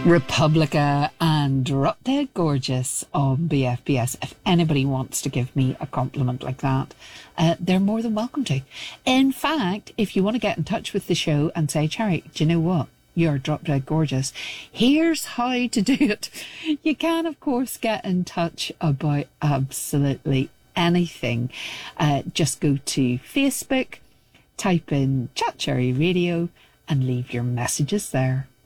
Republica and Drop Dead Gorgeous on BFBS. If anybody wants to give me a compliment like that, they're more than welcome to. In fact, if you want to get in touch with the show and say, Cherry, do you know what? You're Drop Dead Gorgeous. Here's how to do it. You can, of course, get in touch about absolutely anything. Just go to Facebook, type in Chat Cherry Radio and leave your messages there.